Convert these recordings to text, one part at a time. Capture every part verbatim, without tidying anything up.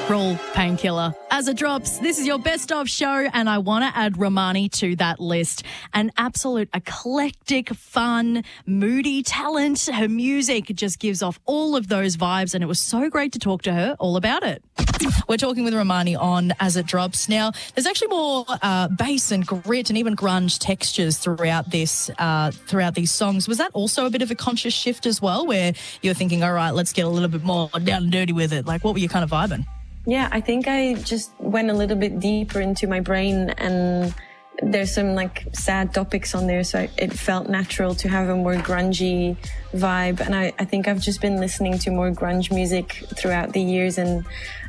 Raw Painkiller. As it drops, this is your best of show, and I want to add Romani to that list. An absolute eclectic, fun, moody talent. Her music just gives off all of those vibes, and it was so great to talk to her all about it. We're talking with Romani on As It Drops. Now, there's actually more uh, bass and grit and even grunge textures throughout this, uh, throughout these songs. Was that also a bit of a conscious shift as well, where you're thinking, all right, let's get a little bit more down and dirty with it? Like, what were you kind of vibing? Yeah, I think I just went a little bit deeper into my brain, and there's some like sad topics on there, so it felt natural to have a more grungy vibe. And I, I think I've just been listening to more grunge music throughout the years, and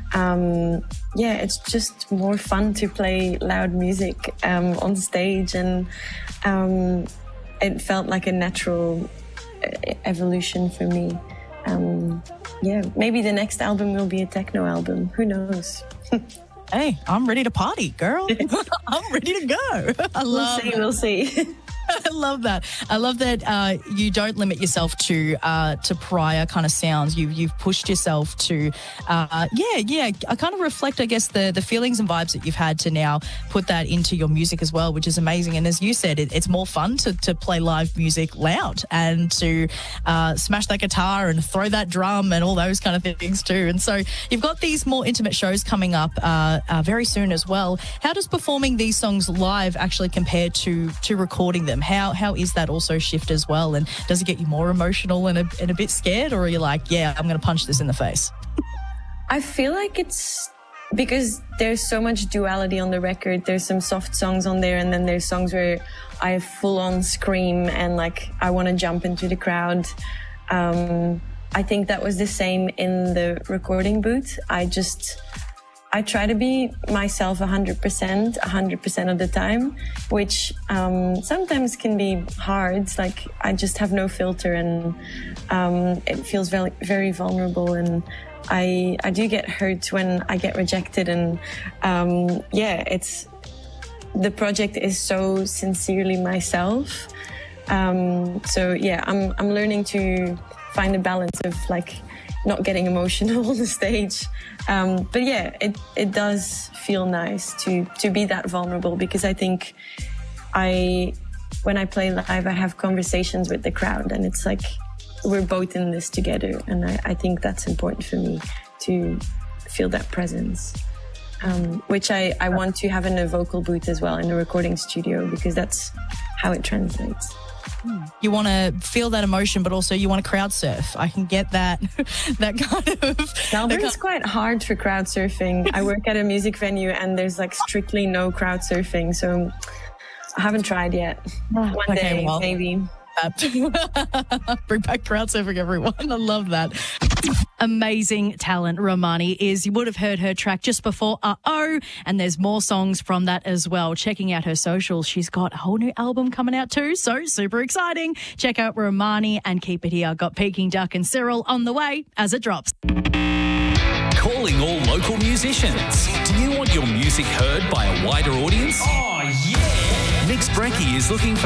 um, yeah, it's just more fun to play loud music um, on stage, and um, it felt like a natural evolution for me. Um, yeah, maybe the next album will be a techno album. Who knows? Hey, I'm ready to party, girl. I'm ready to go. I love We'll see, we'll see. I love that. I love that uh, you don't limit yourself to uh, to prior kind of sounds. You, you've pushed yourself to, uh, yeah, yeah, I kind of reflect, I guess, the, the feelings and vibes that you've had to now put that into your music as well, which is amazing. And as you said, it, it's more fun to, to play live music loud and to uh, smash that guitar and throw that drum and all those kind of things too. And so you've got these more intimate shows coming up uh, uh, very soon as well. How does performing these songs live actually compare to, to recording them? How how is that also shift as well? And does it get you more emotional and a, and a bit scared, or are you like, yeah, I'm going to punch this in the face? I feel like it's because there's so much duality on the record. There's some soft songs on there, and then there's songs where I full on scream and like I want to jump into the crowd. Um, I think that was the same in the recording booth. I just I try to be myself one hundred percent, one hundred percent of the time, which um, sometimes can be hard. Like I just have no filter, and um, it feels very, very vulnerable. And I, I do get hurt when I get rejected. And um, yeah, it's the project is so sincerely myself. Um, so yeah, I'm, I'm learning to find a balance of like not getting emotional on the stage. Um, but yeah, it, it does feel nice to, to be that vulnerable, because I think I, when I play live, I have conversations with the crowd, and it's like, we're both in this together. And I, I think that's important for me to feel that presence, um, which I, I want to have in a vocal booth as well, in a recording studio, because that's how it translates. You want to feel that emotion, but also you want to crowd surf. I can get that, that kind of... Melbourne's kind... quite hard for crowd surfing. I work at a music venue, and there's like strictly no crowd surfing. So I haven't tried yet. One okay, day, well, maybe. Bring back crowd surfing, everyone. I love that. Amazing talent Romani is. You would have heard her track just before Uh-Oh, and there's more songs from that as well. Checking out her socials, she's got a whole new album coming out too, so super exciting. Check out Romani and keep it here. Got Peking Duck and Cyril on the way As It Drops. Calling all local musicians. Do you want your music heard by a wider audience? Oh, yeah! Mix Brekkie is looking for